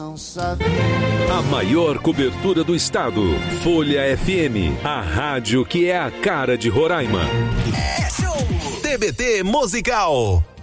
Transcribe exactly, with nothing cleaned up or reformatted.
A maior cobertura do estado. Folha F M, a rádio que é a cara de Roraima. É show! T B T Musical.